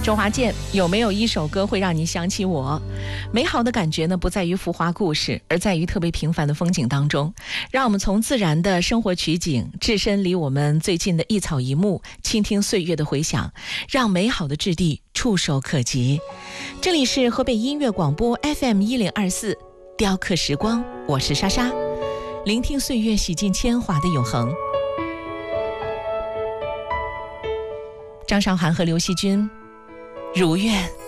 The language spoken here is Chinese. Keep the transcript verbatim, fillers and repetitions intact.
周华健，有没有一首歌会让你想起我？美好的感觉呢，不在于浮华故事，而在于特别平凡的风景当中。让我们从自然的生活取景，置身离我们最近的一草一木，倾听岁月的回响，让美好的质地触手可及。这里是河北音乐广播 F M 一零二四，雕刻时光，我是莎莎，聆听岁月洗尽铅华的永恒。张韶涵和刘惜君，如愿。